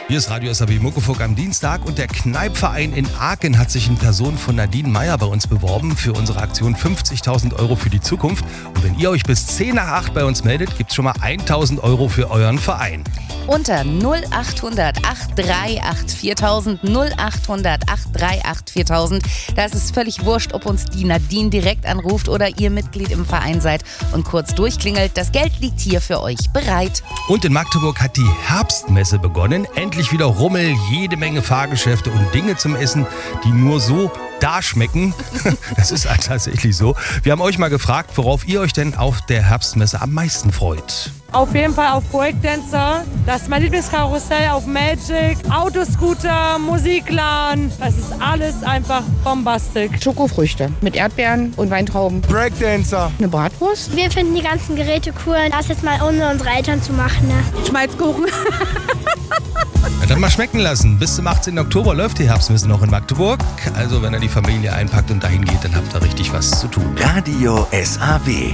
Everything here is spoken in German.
Hier ist Radio SAW Muckefuck am Dienstag und der Kneipverein in Aachen hat sich in Person von Nadine Meyer bei uns beworben für unsere Aktion 50.000 € für die Zukunft. Und wenn ihr euch bis 10 nach 8 bei uns meldet, gibt's schon mal 1.000 € für euren Verein. Unter 0800 838 4000, 0800 838 4000. Da ist es völlig wurscht, ob uns die Nadine direkt anruft oder ihr Mitglied im Verein seid und kurz durchklingelt. Das Geld liegt hier für euch bereit. Und in Magdeburg hat die Herbstmesse begonnen. Endlich wieder Rummel, jede Menge Fahrgeschäfte und Dinge zum Essen, die nur so da schmecken. Das ist tatsächlich so. Wir haben euch mal gefragt, worauf ihr euch denn auf der Herbstmesse am meisten freut. Auf jeden Fall auf Breakdancer, das ist mein Lieblingskarussell, auf Magic, Autoscooter, Musikladen, das ist alles einfach bombastisch. Schokofrüchte mit Erdbeeren und Weintrauben. Breakdancer. Eine Bratwurst. Wir finden die ganzen Geräte cool, das jetzt mal ohne unsere Eltern zu machen. Ne? Schmalzkuchen. Ja, dann mal schmecken lassen. Bis zum 18. Oktober läuft die Herbstmesse noch in Magdeburg. Also wenn ihr die Familie einpackt und dahin geht, dann habt ihr richtig was zu tun. Radio SAW.